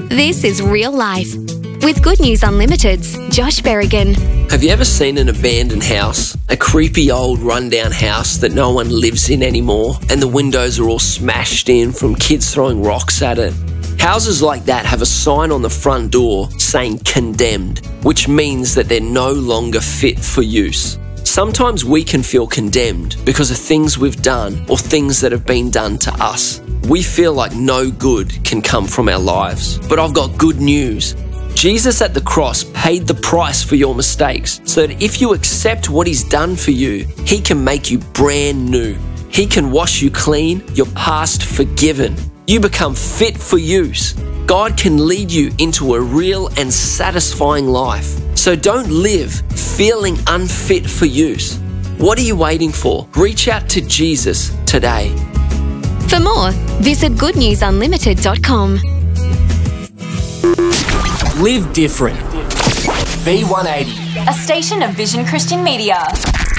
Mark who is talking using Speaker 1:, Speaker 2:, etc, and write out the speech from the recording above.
Speaker 1: This is Real Life with Good News Unlimited's Josh Berrigan.
Speaker 2: Have you ever seen an abandoned house? A creepy old rundown house that no one lives in anymore, and the windows are all smashed in from kids throwing rocks at it? Houses like that have a sign on the front door saying condemned, which means that they're no longer fit for use. Sometimes we can feel condemned because of things we've done or things that have been done to us. We feel like no good can come from our lives. But I've got good news. Jesus at the cross paid the price for your mistakes so that if you accept what He's done for you, He can make you brand new. He can wash you clean, your past forgiven. You become fit for use. God can lead you into a real and satisfying life. So don't live feeling unfit for use. What are you waiting for? Reach out to Jesus today.
Speaker 1: For more, visit goodnewsunlimited.com.
Speaker 3: Live different. V180.
Speaker 4: A station of Vision Christian Media.